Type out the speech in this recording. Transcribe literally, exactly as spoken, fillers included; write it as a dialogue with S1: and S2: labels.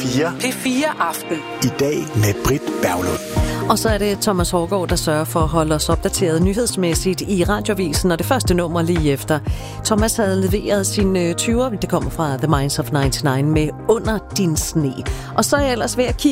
S1: fire.
S2: P fire Aften.
S1: I dag med Britt Berglund.
S3: Og så er det Thomas Hårgaard, der sørger for at holde os opdateret nyhedsmæssigt i Radioavisen, og det første nummer lige efter. Thomas havde leveret sine tyvere, det kommer fra The Minds of nioghalvfems, med Under din sne. Og så er jeg ellers ved at kigge